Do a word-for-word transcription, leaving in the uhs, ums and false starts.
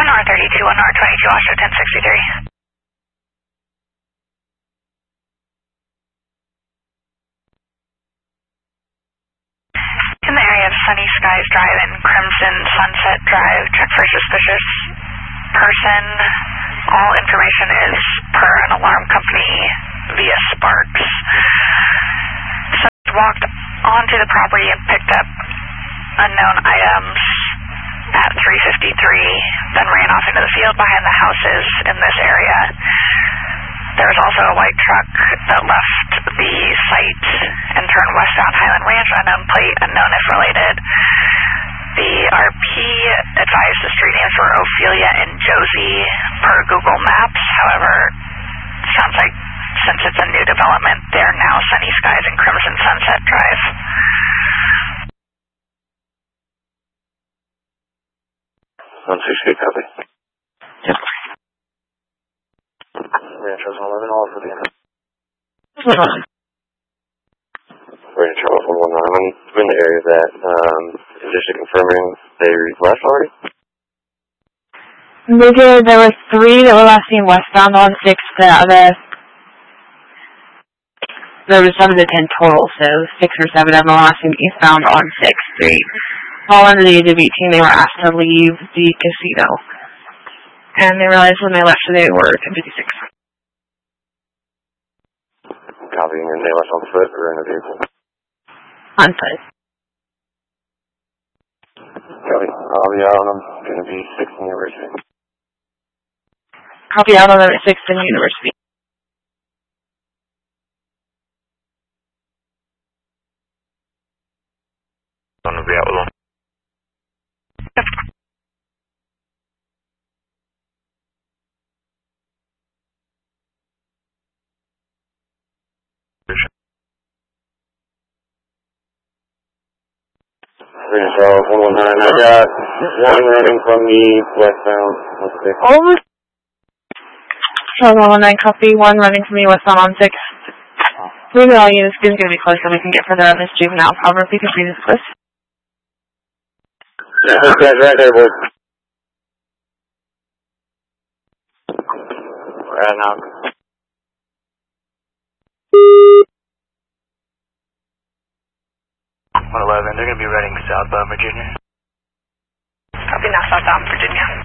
one R thirty-two, one R twenty-two, Oscar ten sixty-three. In the area of Sunny Skies Drive and Crimson Sunset Drive, check for suspicious person. All information is per an alarm company via Sparks. So walked onto the property and picked up unknown items at three fifty-three, then ran off into the field behind the houses in this area. There was also a white truck that left the site and turned westbound Highland Ranch, unknown plate, unknown if related. The R P advised the street names were Ophelia and Josie per Google Maps. However, it sounds like since it's a new development, they're now Sunny Skies and Crimson Sunset Drive. one sixty, copy. Yep. Ranch Charles one eleven, all for the end. Ranch Charles one one nine, I'm in the area that, um, is just confirming they left already? They did. There were three that were last seen westbound on sixth. The other, there was seven to ten total, so six or seven of them were last seen eastbound on sixth Street. All under the age of eighteen, they were asked to leave the casino. And they realized when they left they were ten fifty-six. Copy, and they left on foot or in a vehicle? On foot. Copy. I'll be out on them. Going to be sixth and University. Copy out on them at sixth and University. I'm going to be out with them. Ranch Charles one one nine, I got one running from me westbound. Over. Charles one one nine, copy. One running from me westbound on sixth. Maybe all units is going to be close so we can get further on this juvenile. However, if you can see this close. Yeah, this guy's right there, boys. Right now. one eleven, they're going to be running southbound Virginia. Copy now, southbound Virginia.